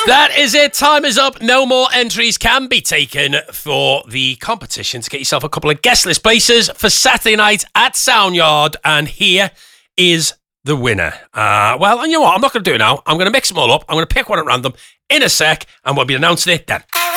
That is it. Time is up. No more entries can be taken for the competition to get yourself a couple of guest list places for Saturday night at Soundyard. And here is the winner. Well, and you know what? I'm not going to do it now. I'm going to mix them all up. I'm going to pick one at random in a sec, and we'll be announcing it then.